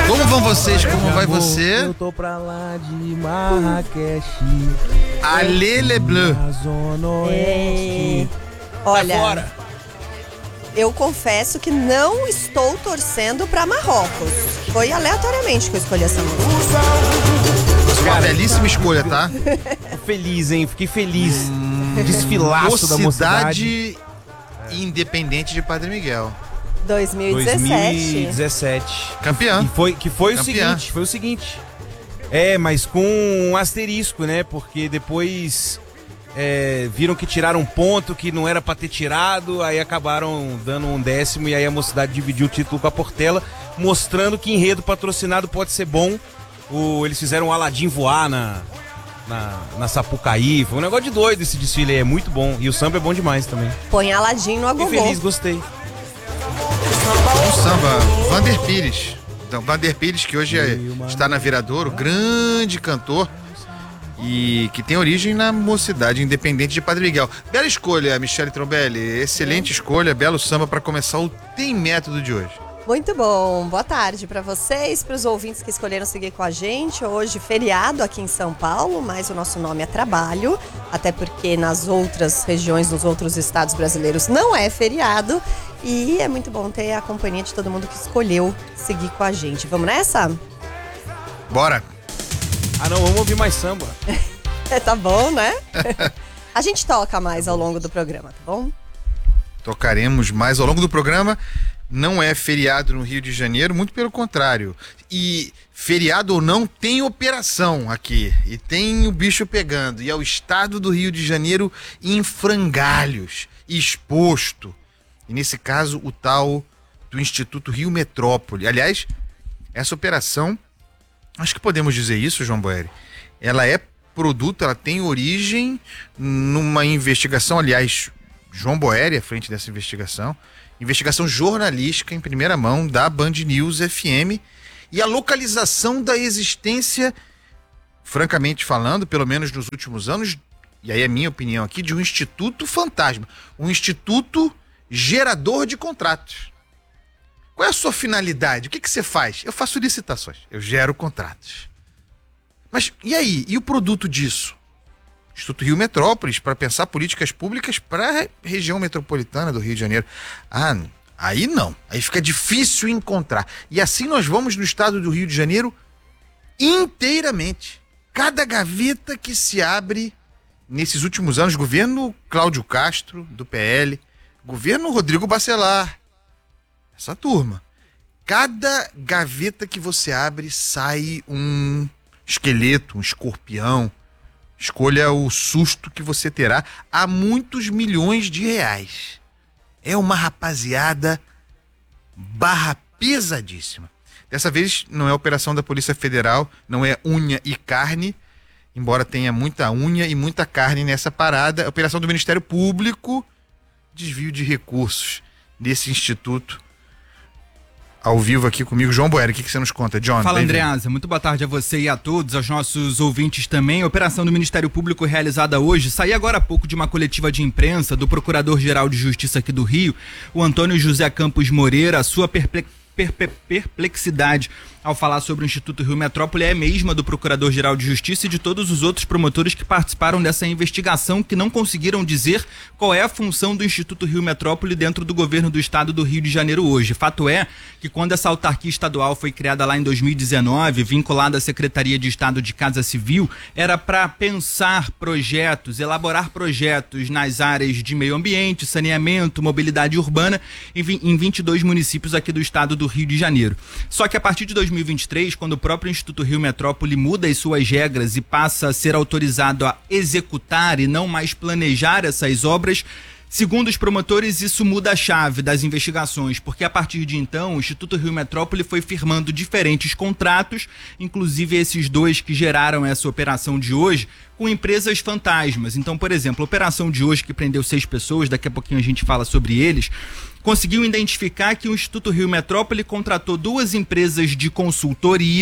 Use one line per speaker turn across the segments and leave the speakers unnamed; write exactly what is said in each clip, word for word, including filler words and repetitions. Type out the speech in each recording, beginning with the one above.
Como vão vocês? Como vai você?
Eu tô pra lá de Marrakech.
Allez les Bleus.
É... Olha, eu confesso que não estou torcendo pra Marrocos. Foi aleatoriamente que eu escolhi essa música.
Uma belíssima escolha, tá?
Feliz, hein? Fiquei feliz. Hum, Desfilaço da mocidade.
Independente de Padre Miguel.
dois mil e dezessete.
dois mil e dezessete.
Campeã.
E foi, que foi
Campeã.
o seguinte, foi o seguinte. É, mas com um asterisco, né? Porque depois é, viram que tiraram um ponto que não era pra ter tirado, aí acabaram dando um décimo e aí a Mocidade dividiu o título com a Portela, mostrando que enredo patrocinado pode ser bom. O, eles fizeram o Aladim voar na, na, na Sapucaí, foi um negócio de doido esse desfile aí, é muito bom. E o samba é bom demais também.
Põe Aladim no agogô.
Fiquei feliz, gostei.
O samba, Vander Pires. Então, Vander Pires, que hoje é, está na Viradouro, grande cantor e que tem origem na Mocidade Independente de Padre Miguel. Bela escolha, Michele Trombelli. Excelente escolha, belo samba para começar o Tem Método de hoje.
Muito bom. Boa tarde para vocês, para os ouvintes que escolheram seguir com a gente. Hoje, feriado aqui em São Paulo, mas o nosso nome é trabalho, até porque nas outras regiões, nos outros estados brasileiros, não é feriado. E é muito bom ter a companhia de todo mundo que escolheu seguir com a gente. Vamos nessa?
Bora!
Ah, não, vamos ouvir mais samba.
Tá bom, né? A gente toca mais ao longo do programa, tá bom?
Tocaremos mais ao longo do programa. Não é feriado no Rio de Janeiro, muito pelo contrário. E feriado ou não, tem operação aqui. E tem o bicho pegando. E é o estado do Rio de Janeiro em frangalhos, exposto. E nesse caso, o tal do Instituto Rio Metrópole. Aliás, essa operação, acho que podemos dizer isso, João Boeri, ela é produto, ela tem origem numa investigação, aliás, João Boeri à frente dessa investigação, investigação jornalística em primeira mão da Band News F M e a localização da existência, francamente falando, pelo menos nos últimos anos, e aí é minha opinião aqui, de um instituto fantasma, um instituto gerador de contratos. Qual é a sua finalidade? O que que você faz? Eu faço licitações, eu gero contratos. Mas e aí? E o produto disso? Instituto Rio Metrópolis, para pensar políticas públicas para a região metropolitana do Rio de Janeiro. Ah, aí não. Aí fica difícil encontrar. E assim nós vamos no estado do Rio de Janeiro inteiramente. Cada gaveta que se abre nesses últimos anos, governo Cláudio Castro, do P L, governo Rodrigo Bacelar, essa turma. Cada gaveta que você abre sai um esqueleto, um escorpião. Escolha o susto que você terá a muitos milhões de reais. É uma rapaziada barra pesadíssima. Dessa vez não é operação da Polícia Federal, não é unha e carne, embora tenha muita unha e muita carne nessa parada. É operação do Ministério Público, desvio de recursos desse instituto. Ao vivo aqui comigo, João Boeri, o que, que você nos conta, John?
Fala, Andreasa, muito boa tarde a você e a todos, aos nossos ouvintes também. A operação do Ministério Público realizada hoje, saí agora há pouco de uma coletiva de imprensa do Procurador-Geral de Justiça aqui do Rio, o Antônio José Campos Moreira. A sua perplexidade perplexidade ao falar sobre o Instituto Rio Metrópole é a mesma do Procurador-Geral de Justiça e de todos os outros promotores que participaram dessa investigação, que não conseguiram dizer qual é a função do Instituto Rio Metrópole dentro do governo do estado do Rio de Janeiro hoje. Fato é que quando essa autarquia estadual foi criada lá em dois mil e dezenove, vinculada à Secretaria de Estado de Casa Civil, era para pensar projetos, elaborar projetos nas áreas de meio ambiente, saneamento, mobilidade urbana, em vinte e dois municípios aqui do estado do Rio de Janeiro. Só que a partir de dois mil e vinte e três, quando o próprio Instituto Rio Metrópole muda as suas regras e passa a ser autorizado a executar e não mais planejar essas obras, segundo os promotores, isso muda a chave das investigações, porque a partir de então o Instituto Rio Metrópole foi firmando diferentes contratos, inclusive esses dois que geraram essa operação de hoje, com empresas fantasmas. Então, por exemplo, a operação de hoje que prendeu seis pessoas, daqui a pouquinho a gente fala sobre eles, conseguiu identificar que o Instituto Rio Metrópole contratou duas empresas de consultoria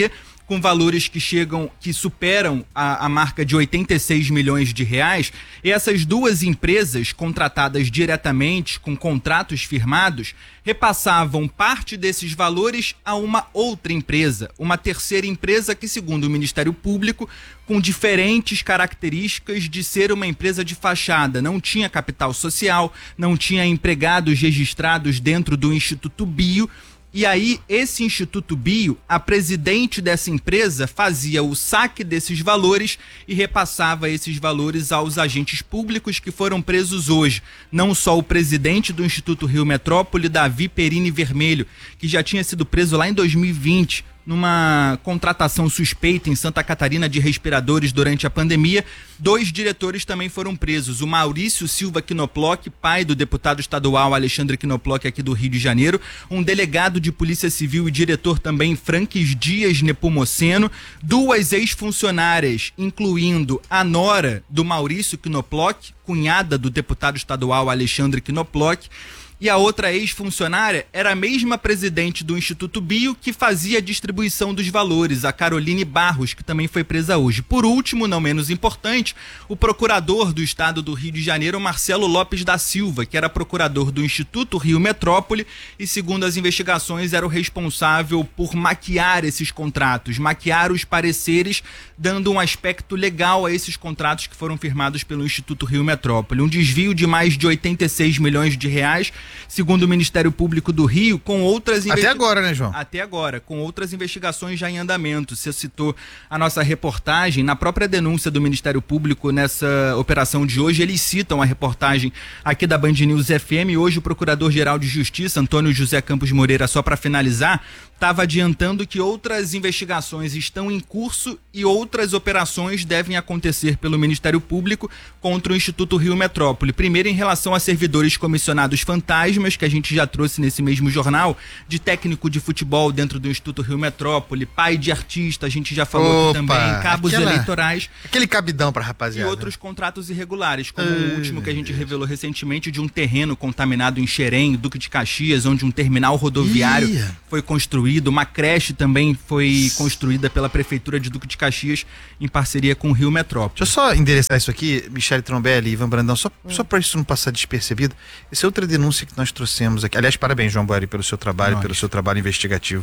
com valores que chegam, que superam a, a marca de oitenta e seis milhões de reais. E essas duas empresas contratadas diretamente, com contratos firmados, repassavam parte desses valores a uma outra empresa, uma terceira empresa que, segundo o Ministério Público, com diferentes características de ser uma empresa de fachada, não tinha capital social, não tinha empregados registrados dentro do Instituto Bio. E aí, esse Instituto Bio, a presidente dessa empresa fazia o saque desses valores e repassava esses valores aos agentes públicos que foram presos hoje. Não só o presidente do Instituto Rio Metrópole, Davi Perini Vermelho, que já tinha sido preso lá em dois mil e vinte, numa contratação suspeita em Santa Catarina de respiradores durante a pandemia. Dois diretores também foram presos. O Maurício Silva Knoploch, pai do deputado estadual Alexandre Knoploch aqui do Rio de Janeiro. Um delegado de Polícia Civil e diretor também, Franques Dias Nepomuceno. Duas ex-funcionárias, incluindo a nora do Maurício Knoploch, cunhada do deputado estadual Alexandre Knoploch. E a outra ex-funcionária era a mesma presidente do Instituto Bio que fazia a distribuição dos valores, a Caroline Barros, que também foi presa hoje. Por último, não menos importante, o procurador do estado do Rio de Janeiro, Marcelo Lopes da Silva, que era procurador do Instituto Rio Metrópole e, segundo as investigações, era o responsável por maquiar esses contratos, maquiar os pareceres, dando um aspecto legal a esses contratos que foram firmados pelo Instituto Rio Metrópole. Um desvio de mais de oitenta e seis milhões de reais, segundo o Ministério Público do Rio, com outras...
Até investi... agora, né, João?
Até agora, com outras investigações já em andamento. Você citou a nossa reportagem, na própria denúncia do Ministério Público nessa operação de hoje, eles citam a reportagem aqui da Band News F M. Hoje o Procurador-Geral de Justiça, Antônio José Campos Moreira, só para finalizar, estava adiantando que outras investigações estão em curso e outras operações devem acontecer pelo Ministério Público contra o Instituto Rio Metrópole. Primeiro, em relação a servidores comissionados fantasmas, que a gente já trouxe nesse mesmo jornal, de técnico de futebol dentro do Instituto Rio Metrópole, pai de artista, a gente já falou
Opa,
aqui também, cabos
aquela,
eleitorais.
Aquele cabidão pra rapaziada.
E outros contratos irregulares, como Ai, o último que a gente revelou recentemente de um terreno contaminado em Xerém, Duque de Caxias, onde um terminal rodoviário Ia. foi construído. Uma creche também foi construída pela Prefeitura de Duque de Caxias em parceria com o Rio Metrópole.
Deixa eu só endereçar isso aqui, Michele Trombelli e Ivan Brandão, só, hum. só para isso não passar despercebido. Essa é outra denúncia que nós trouxemos aqui. Aliás, parabéns, João Boeri, pelo seu trabalho, Nós. pelo seu trabalho investigativo.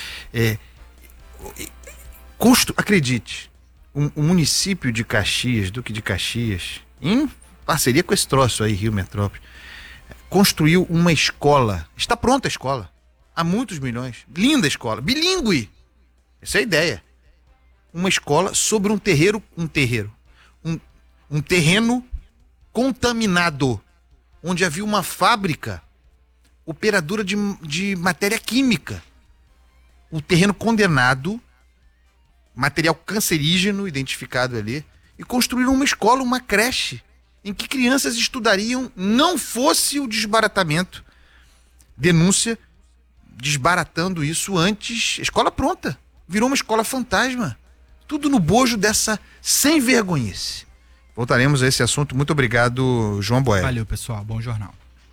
É, constru, acredite, o um, um município de Caxias, Duque de Caxias, em parceria com esse troço aí, Rio Metrópole, construiu uma escola. Está pronta a escola. Há muitos milhões. Linda escola. Bilíngue. Essa é a ideia. Uma escola sobre um terreiro, um terreiro, um, um terreno contaminado, onde havia uma fábrica operadora de, de matéria química. O terreno condenado, material cancerígeno identificado ali, e construíram uma escola, uma creche, em que crianças estudariam, não fosse o desbaratamento. Denúncia desbaratando isso antes, escola pronta, virou uma escola fantasma, tudo no bojo dessa sem vergonhice. Voltaremos a esse assunto. Muito obrigado, João Boeri.
Valeu, pessoal, bom jornal.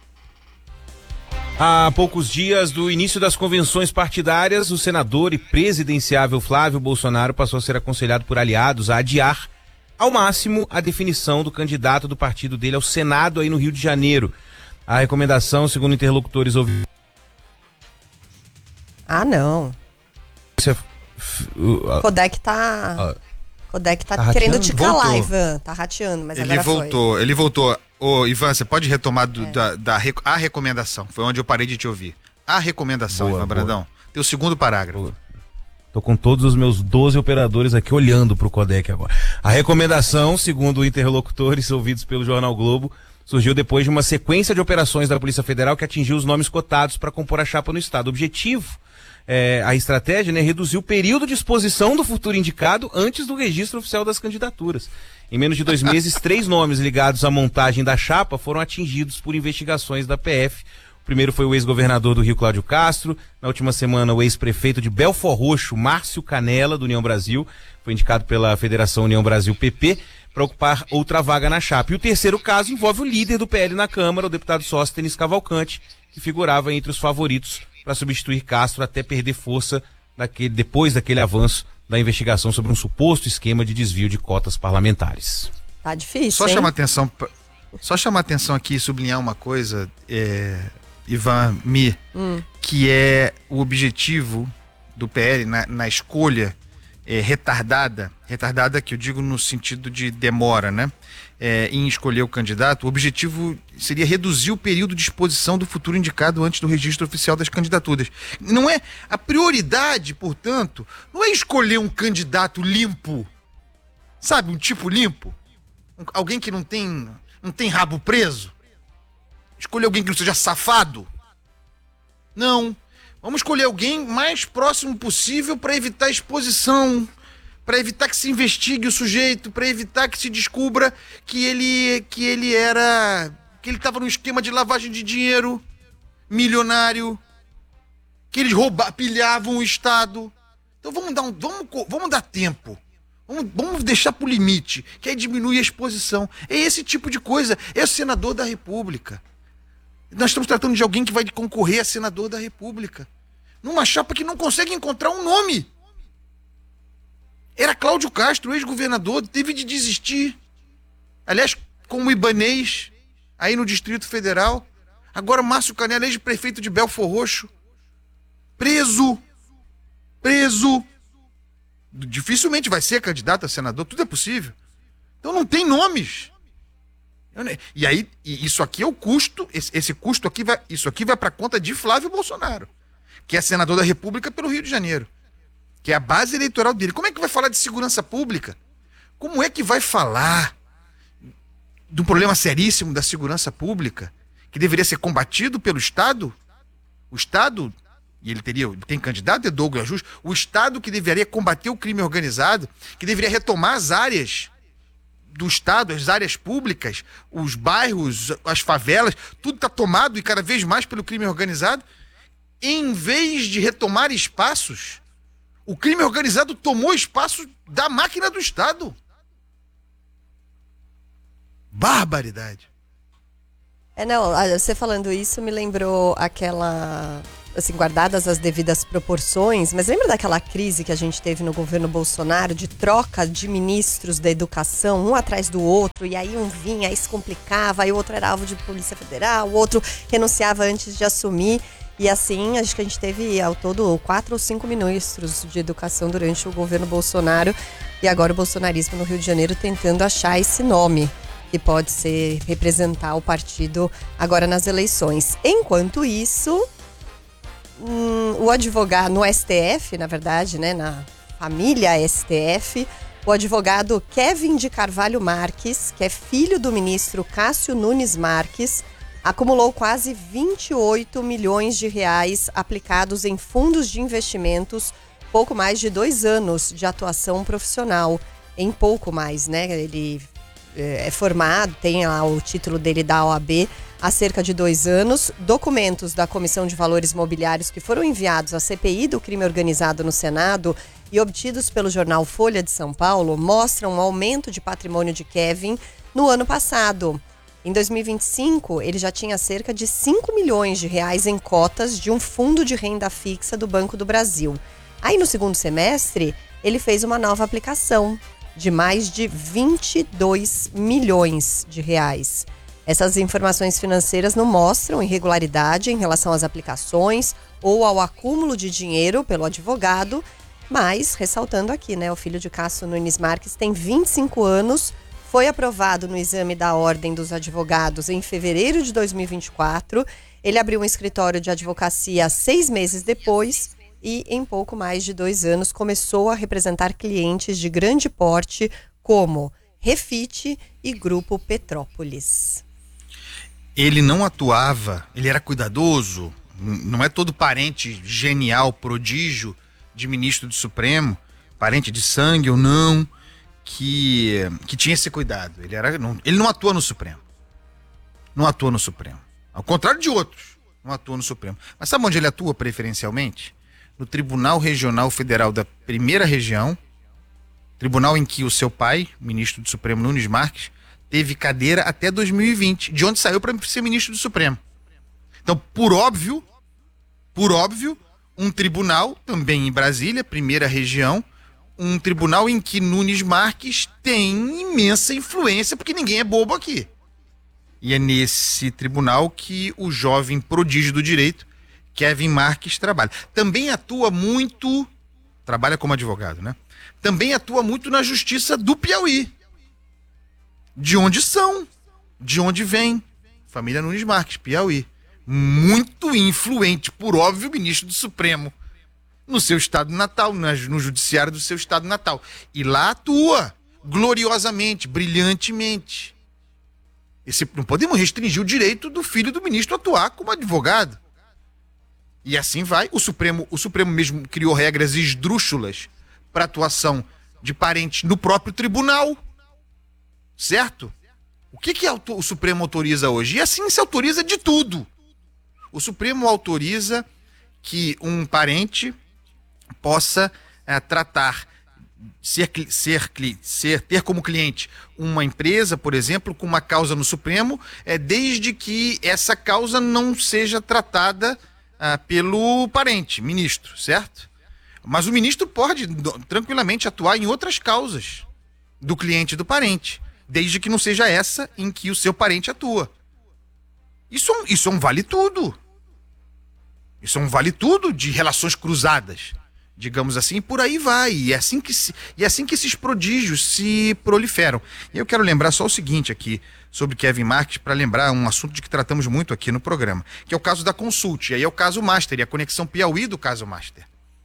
Há poucos dias do início das convenções partidárias, o senador e presidenciável Flávio Bolsonaro passou a ser aconselhado por aliados a adiar ao máximo a definição do candidato do partido dele ao Senado aí no Rio de Janeiro. A recomendação, segundo interlocutores ouvidos...
Ah, não. O Codec tá... Codec tá, tá querendo te calar, voltou. Ivan. Tá rateando, mas
ele
agora
voltou,
foi.
Ele voltou. Ô, Ivan, você pode retomar do,
é.
da, da a recomendação. Foi onde eu parei de te ouvir. A recomendação, boa, Ivan boa. Brandão. Teu segundo parágrafo. Boa.
Tô com todos os meus doze operadores aqui olhando pro Codec agora. A recomendação, segundo interlocutores ouvidos pelo Jornal Globo, surgiu depois de uma sequência de operações da Polícia Federal que atingiu os nomes cotados para compor a chapa no estado. O objetivo, é, a estratégia, né, reduzir o período de exposição do futuro indicado antes do registro oficial das candidaturas. Em menos de dois meses, três nomes ligados à montagem da chapa foram atingidos por investigações da P F. O primeiro foi o ex-governador do Rio, Cláudio Castro. Na última semana, o ex-prefeito de Belford Roxo, Márcio Canella, do União Brasil, foi indicado pela Federação União Brasil P P para ocupar outra vaga na chapa. E o terceiro caso envolve o líder do P L na Câmara, o deputado Sóstenes Cavalcante, que figurava entre os favoritos para substituir Castro até perder força daquele, depois daquele avanço da investigação sobre um suposto esquema de desvio de cotas parlamentares.
Tá difícil,
Só
hein?
chamar atenção, pra- só chamar atenção aqui e sublinhar uma coisa, é, Ivan Mi,
Hum.
que é o objetivo do P L na, na escolha é, retardada, retardada que eu digo no sentido de demora, né? É, em escolher o candidato, o objetivo seria reduzir o período de exposição do futuro indicado antes do registro oficial das candidaturas. Não é a prioridade, portanto, não é escolher um candidato limpo, sabe, um tipo limpo, um- alguém que não tem, não tem rabo preso, escolher alguém que não seja safado. Não. Vamos escolher alguém mais próximo possível para evitar exposição, para evitar que se investigue o sujeito, para evitar que se descubra que ele que ele era, que ele estava num esquema de lavagem de dinheiro milionário, que eles roubavam, pilhavam o Estado. Então vamos dar um, vamos, co- vamos dar tempo. Vamos, vamos deixar pro limite, que aí diminui a exposição. É esse tipo de coisa. É o senador da República. Nós estamos tratando de alguém que vai concorrer a senador da República. Numa chapa que não consegue encontrar um nome. Era Cláudio Castro, ex-governador, teve de desistir. Aliás, como ibanês, aí no Distrito Federal. Agora Márcio Canela, ex-prefeito de Belfor Roxo. Preso. Preso. Dificilmente vai ser candidato a senador, tudo é possível. Então não tem nomes. Eu ne- E aí, e isso aqui é o custo, esse, esse custo aqui vai, isso aqui vai para conta de Flávio Bolsonaro, que é senador da República pelo Rio de Janeiro, que é a base eleitoral dele. Como é que vai falar de segurança pública? Como é que vai falar do problema seríssimo da segurança pública, que deveria ser combatido pelo Estado? O Estado, e ele teria, tem candidato, é Douglas Jus, o Estado que deveria combater o crime organizado, que deveria retomar as áreas do Estado, as áreas públicas, os bairros, as favelas, tudo está tomado e cada vez mais pelo crime organizado. Em vez de retomar espaços, o crime organizado tomou espaço da máquina do Estado. Barbaridade.
É, não, ah, você falando isso me lembrou aquela, assim, guardadas as devidas proporções, mas lembra daquela crise que a gente teve no governo Bolsonaro de troca de ministros da educação, um atrás do outro, e aí um vinha, aí se complicava, aí o outro era alvo de Polícia Federal, o outro renunciava antes de assumir, e assim, acho que a gente teve ao todo quatro ou cinco ministros de educação durante o governo Bolsonaro, e agora o bolsonarismo no Rio de Janeiro tentando achar esse nome que pode ser representar o partido agora nas eleições. Enquanto isso, hum, o advogado no S T F, na verdade, né, na família S T F, o advogado Kevin de Carvalho Marques, que é filho do ministro Cássio Nunes Marques, acumulou quase vinte e oito milhões de reais aplicados em fundos de investimentos, pouco mais de dois anos de atuação profissional, em pouco mais, né? Ele é formado, tem lá o título dele da O A B há cerca de dois anos. Documentos da Comissão de Valores Mobiliários que foram enviados à C P I do crime organizado no Senado e obtidos pelo jornal Folha de São Paulo mostram um aumento de patrimônio de Kevin no ano passado. Em dois mil e vinte e cinco, ele já tinha cerca de cinco milhões de reais em cotas de um fundo de renda fixa do Banco do Brasil. Aí no segundo semestre, ele fez uma nova aplicação de mais de vinte e dois milhões de reais. Essas informações financeiras não mostram irregularidade em relação às aplicações ou ao acúmulo de dinheiro pelo advogado, mas, ressaltando aqui, né, o filho de Cássio Nunes Marques tem vinte e cinco anos, foi aprovado no exame da Ordem dos Advogados em fevereiro de dois mil e vinte e quatro, ele abriu um escritório de advocacia seis meses depois e, em pouco mais de dois anos, começou a representar clientes de grande porte como Refit e Grupo Petrópolis.
Ele não atuava, ele era cuidadoso, n- não é todo parente genial, prodígio de ministro do Supremo, parente de sangue ou não, que, que tinha esse cuidado. Ele, era, não, ele não atua no Supremo. Não atua no Supremo. Ao contrário de outros, não atua no Supremo. Mas sabe onde ele atua preferencialmente? No Tribunal Regional Federal da Primeira Região, tribunal em que o seu pai, ministro do Supremo Nunes Marques, teve cadeira até dois mil e vinte, de onde saiu para ser ministro do Supremo. Então, por óbvio, por óbvio, um tribunal, também em Brasília, Primeira Região, um tribunal em que Nunes Marques tem imensa influência, porque ninguém é bobo aqui. E é nesse tribunal que o jovem prodígio do direito, Kevin Marques, trabalha. Também atua muito, trabalha como advogado, né? Também atua muito na justiça do Piauí. De onde são? De onde vem? Família Nunes Marques, Piauí. Muito influente, por óbvio, ministro do Supremo no seu estado natal, no judiciário do seu estado natal. E lá atua gloriosamente, brilhantemente. Esse, não podemos restringir o direito do filho do ministro atuar como advogado. E assim vai. O Supremo, o Supremo mesmo criou regras esdrúxulas para atuação de parentes no próprio tribunal. Certo? O que, que o Supremo autoriza hoje? E assim se autoriza de tudo. O Supremo autoriza que um parente possa é, tratar, ser, ser, ser, ter como cliente uma empresa, por exemplo, com uma causa no Supremo, é, desde que essa causa não seja tratada é, pelo parente, ministro, certo? Mas o ministro pode tranquilamente atuar em outras causas do cliente e do parente, desde que não seja essa em que o seu parente atua. Isso, isso é um vale tudo. Isso é um vale tudo de relações cruzadas, digamos assim, e por aí vai. E é assim que, se, e é assim que esses prodígios se proliferam. E eu quero lembrar só o seguinte aqui, sobre Kevin Marques, para lembrar um assunto de que tratamos muito aqui no programa, que é o caso da Consult, e aí é o caso Master, e a conexão Piauí do caso Master.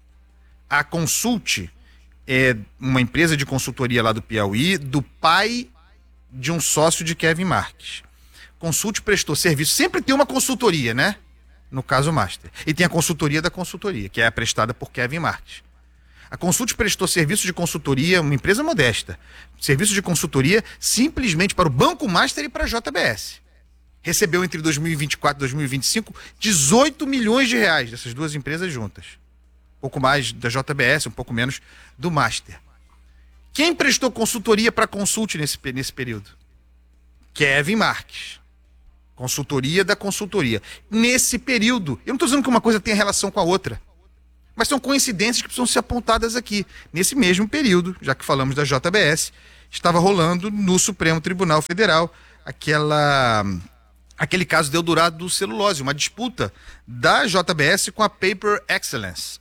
A Consult é uma empresa de consultoria lá do Piauí, do pai de um sócio de Kevin Marques. Consult prestou serviço, sempre tem uma consultoria, né? No caso Master. E tem a consultoria da consultoria, que é prestada por Kevin Marques. A Consult prestou serviço de consultoria, uma empresa modesta, serviço de consultoria simplesmente para o Banco Master e para a J B S. Recebeu entre dois mil e vinte e quatro e dois mil e vinte e cinco dezoito milhões de reais dessas duas empresas juntas. Um pouco mais da J B S, um pouco menos do Master. Quem prestou consultoria para a Consult nesse, nesse período? Kevin Marques. Consultoria da consultoria. Nesse período, eu não estou dizendo que uma coisa tenha relação com a outra, mas são coincidências que precisam ser apontadas aqui. Nesse mesmo período, já que falamos da J B S, estava rolando no Supremo Tribunal Federal aquela, aquele caso de Eldorado do Celulose, uma disputa da J B S com a Paper Excellence.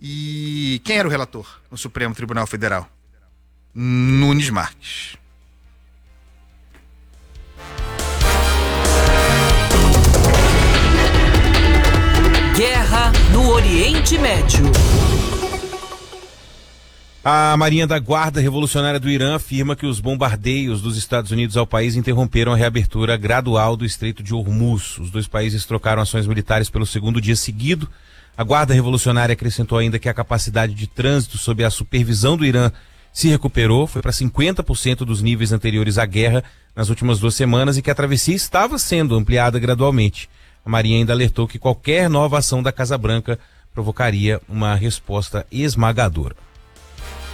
E quem era o relator no Supremo Tribunal Federal? Nunes Marques.
Guerra no Oriente Médio.
A Marinha da Guarda Revolucionária do Irã afirma que os bombardeios dos Estados Unidos ao país interromperam a reabertura gradual do Estreito de Hormuz. Os dois países trocaram ações militares pelo segundo dia seguido. A Guarda Revolucionária acrescentou ainda que a capacidade de trânsito sob a supervisão do Irã se recuperou, foi para cinquenta por cento dos níveis anteriores à guerra nas últimas duas semanas e que a travessia estava sendo ampliada gradualmente. A Marinha ainda alertou que qualquer nova ação da Casa Branca provocaria uma resposta esmagadora.